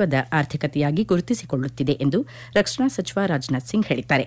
ವಿಶ್ವದ ಆರ್ಥಿಕತೆಯಾಗಿ ಗುರುತಿಸಿಕೊಳ್ಳುತ್ತಿದೆ ಎಂದು ರಕ್ಷಣಾ ಸಚಿವ ರಾಜನಾಥ್ ಸಿಂಗ್ ಹೇಳಿದ್ದಾರೆ.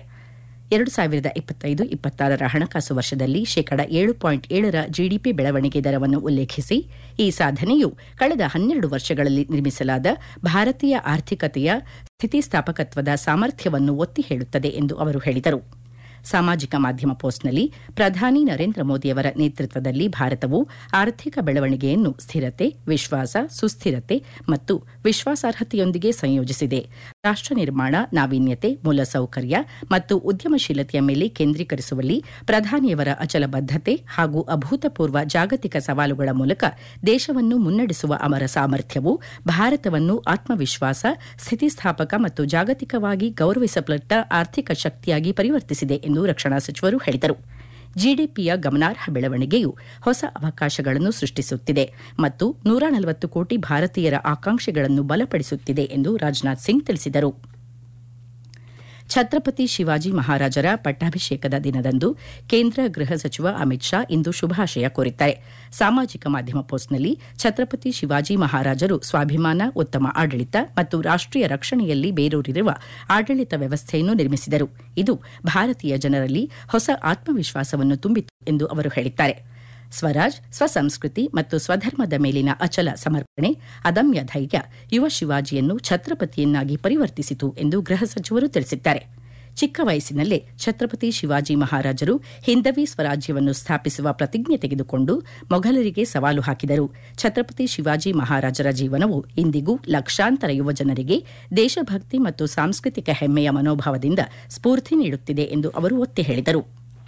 2025-26ರ ಹಣಕಾಸು ವರ್ಷದಲ್ಲಿ ಶೇಕಡ 7.7ರ ಜಿಡಿಪಿ ಬೆಳವಣಿಗೆ ದರವನ್ನು ಉಲ್ಲೇಖಿಸಿ ಈ ಸಾಧನೆಯು ಕಳೆದ 12 ವರ್ಷಗಳಲ್ಲಿ ನಿರ್ಮಿಸಲಾದ ಭಾರತೀಯ ಆರ್ಥಿಕತೆಯ ಸ್ಥಿತಿಸ್ಥಾಪಕತ್ವದ ಸಾಮರ್ಥ್ಯವನ್ನು ಒತ್ತಿ ಹೇಳುತ್ತದೆ ಎಂದು ಅವರು ಹೇಳಿದರು. ಸಾಮಾಜಿಕ ಮಾಧ್ಯಮ ಪೋಸ್ಟ್ನಲ್ಲಿ ಪ್ರಧಾನಿ ನರೇಂದ್ರ ಮೋದಿಯವರ ನೇತೃತ್ವದಲ್ಲಿ ಭಾರತವು ಆರ್ಥಿಕ ಬೆಳವಣಿಗೆಯನ್ನು ಸ್ಥಿರತೆ, ವಿಶ್ವಾಸ, ಸುಸ್ಥಿರತೆ ಮತ್ತು ವಿಶ್ವಾಸಾರ್ಹತೆಯೊಂದಿಗೆ ಸಂಯೋಜಿಸಿದೆ. ರಾಷ್ಟ್ರ ನಿರ್ಮಾಣ, ನಾವೀನ್ಯತೆ, ಮೂಲಸೌಕರ್ಯ ಮತ್ತು ಉದ್ಯಮಶೀಲತೆಯ ಮೇಲೆ ಕೇಂದ್ರೀಕರಿಸುವಲ್ಲಿ ಪ್ರಧಾನಿಯವರ ಅಚಲ ಬದ್ಧತೆ ಹಾಗೂ ಅಭೂತಪೂರ್ವ ಜಾಗತಿಕ ಸವಾಲುಗಳ ಮೂಲಕ ದೇಶವನ್ನು ಮುನ್ನಡೆಸುವ ಅವರ ಸಾಮರ್ಥ್ಯವು ಭಾರತವನ್ನು ಆತ್ಮವಿಶ್ವಾಸ, ಸ್ಥಿತಿಸ್ಥಾಪಕ ಮತ್ತು ಜಾಗತಿಕವಾಗಿ ಗೌರವಿಸಲ್ಪಟ್ಟ ಆರ್ಥಿಕ ಶಕ್ತಿಯಾಗಿ ಪರಿವರ್ತಿಸಿದೆ ಎಂದು ರಕ್ಷಣಾ ಸಚಿವರು ಹೇಳಿದರು. ಜಿಡಿಪಿಯ ಗಮನಾರ್ಹ ಬೆಳವಣಿಗೆಯು ಹೊಸ ಅವಕಾಶಗಳನ್ನು ಸೃಷ್ಟಿಸುತ್ತಿದೆ ಮತ್ತು 140 ಕೋಟಿ ಭಾರತೀಯರ ಆಕಾಂಕ್ಷೆಗಳನ್ನು ಬಲಪಡಿಸುತ್ತಿದೆ ಎಂದು ರಾಜನಾಥ್ ಸಿಂಗ್ ತಿಳಿಸಿದರು. ಛತ್ರಪತಿ ಶಿವಾಜಿ ಮಹಾರಾಜರ ಪಟ್ಟಾಭಿಷೇಕದ ದಿನದಂದು ಕೇಂದ್ರ ಗೃಹ ಸಚಿವ ಅಮಿತ್ ಶಾ ಇಂದು ಶುಭಾಶಯ ಕೋರಿದ್ದಾರೆ. ಸಾಮಾಜಿಕ ಮಾಧ್ಯಮ ಪೋಸ್ಟ್ನಲ್ಲಿ ಛತ್ರಪತಿ ಶಿವಾಜಿ ಮಹಾರಾಜರು ಸ್ವಾಭಿಮಾನ, ಉತ್ತಮ ಆಡಳಿತ ಮತ್ತು ರಾಷ್ಟೀಯ ರಕ್ಷಣೆಯಲ್ಲಿ ಬೇರೂರಿರುವ ಆಡಳಿತ ವ್ಯವಸ್ಥೆಯನ್ನು ನಿರ್ಮಿಸಿದರು. ಇದು ಭಾರತೀಯ ಜನರಲ್ಲಿ ಹೊಸ ಆತ್ಮವಿಶ್ವಾಸವನ್ನು ತುಂಬಿತು ಎಂದು ಅವರು ಹೇಳಿದ್ದಾರೆ. ಸ್ವರಾಜ್, ಸ್ವಸಂಸ್ಕೃತಿ ಮತ್ತು ಸ್ವಧರ್ಮದ ಮೇಲಿನ ಅಚಲ ಸಮರ್ಪಣೆ, ಅದಮ್ಯ ಧೈರ್ಯ ಯುವ ಶಿವಾಜಿಯನ್ನು ಛತ್ರಪತಿಯನ್ನಾಗಿ ಪರಿವರ್ತಿಸಿತು ಎಂದು ಗೃಹ ಸಚಿವರು ತಿಳಿಸಿದ್ದಾರೆ. ಚಿಕ್ಕ ವಯಸ್ಸಿನಲ್ಲೇ ಛತ್ರಪತಿ ಶಿವಾಜಿ ಮಹಾರಾಜರು ಹಿಂದವಿ ಸ್ವರಾಜ್ಯವನ್ನು ಸ್ಥಾಪಿಸುವ ಪ್ರತಿಜ್ಞೆ ತೆಗೆದುಕೊಂಡು ಮೊಘಲರಿಗೆ ಸವಾಲು ಹಾಕಿದರು. ಛತ್ರಪತಿ ಶಿವಾಜಿ ಮಹಾರಾಜರ ಜೀವನವು ಇಂದಿಗೂ ಲಕ್ಷಾಂತರ ಯುವಜನರಿಗೆ ದೇಶಭಕ್ತಿ ಮತ್ತು ಸಾಂಸ್ಕೃತಿಕ ಹೆಮ್ಮೆಯ ಮನೋಭಾವದಿಂದ ಸ್ಫೂರ್ತಿ ನೀಡುತ್ತಿದೆ ಎಂದು ಅವರು ಒತ್ತಿ ಹೇಳಿದರು.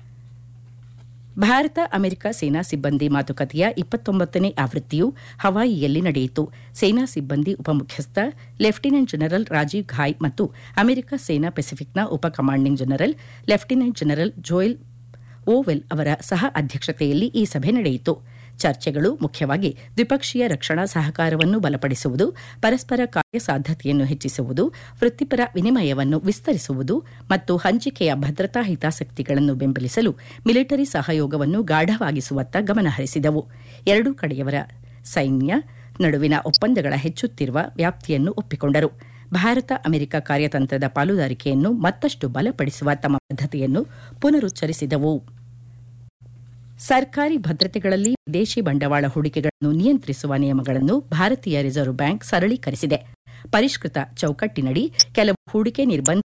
ಭಾರತ ಅಮೆರಿಕ ಸೇನಾ ಸಿಬ್ಬಂದಿ ಮಾತುಕತೆಯ 29ನೇ ಆವೃತ್ತಿಯು ಹವಾಯಿಯಲ್ಲಿ ನಡೆಯಿತು. ಸೇನಾ ಸಿಬ್ಬಂದಿ ಉಪಮುಖ್ಯಸ್ಥ ಲೆಫ್ಟಿನೆಂಟ್ ಜನರಲ್ ರಾಜೀವ್ ಘಾಯ್ ಮತ್ತು ಅಮೆರಿಕ ಸೇನಾ ಪೆಸಿಫಿಕ್ನ ಉಪ commanding general lieutenant general Joel vowel ಅವರ ಸಹ ಅಧ್ಯಕ್ಷತೆಯಲ್ಲಿ ಈ ಸಭೆ ನಡೆಯಿತು. ಚರ್ಚೆಗಳು ಮುಖ್ಯವಾಗಿ ದ್ವಿಪಕ್ಷೀಯ ರಕ್ಷಣಾ ಸಹಕಾರವನ್ನು ಬಲಪಡಿಸುವುದು, ಪರಸ್ಪರ ಕಾರ್ಯಸಾಧ್ಯತೆಯನ್ನು ಹೆಚ್ಚಿಸುವುದು, ವೃತ್ತಿಪರ ವಿನಿಮಯವನ್ನು ವಿಸ್ತರಿಸುವುದು ಮತ್ತು ಹಂಚಿಕೆಯ ಭದ್ರತಾ ಹಿತಾಸಕ್ತಿಗಳನ್ನು ಬೆಂಬಲಿಸಲು ಮಿಲಿಟರಿ ಸಹಯೋಗವನ್ನು ಗಾಢವಾಗಿಸುವತ್ತ ಗಮನ ಹರಿಸಿದವು. ಎರಡೂ ಕಡೆಯವರ ಸೈನ್ಯ ನಡುವಿನ ಒಪ್ಪಂದಗಳ ಹೆಚ್ಚುತ್ತಿರುವ ವ್ಯಾಪ್ತಿಯನ್ನು ಒಪ್ಪಿಕೊಂಡರು. ಭಾರತ ಅಮೆರಿಕ ಕಾರ್ಯತಂತ್ರದ ಪಾಲುದಾರಿಕೆಯನ್ನು ಮತ್ತಷ್ಟು ಬಲಪಡಿಸುವ ತಮ್ಮ ಬದ್ಧತೆಯನ್ನು ಪುನರುಚ್ಚರಿಸಿದವು. ಸರ್ಕಾರಿ ಭದ್ರತೆಗಳಲ್ಲಿ ವಿದೇಶಿ ಬಂಡವಾಳ ಹೂಡಿಕೆಗಳನ್ನು ನಿಯಂತ್ರಿಸುವ ನಿಯಮಗಳನ್ನು ಭಾರತೀಯ ರಿಸರ್ವ್ ಬ್ಯಾಂಕ್ ಸರಳೀಕರಿಸಿದೆ. ಪರಿಷ್ಕೃತ ಚೌಕಟ್ಟಿನಡಿ ಕೆಲವು ಹೂಡಿಕೆ ನಿರ್ಬಂಧ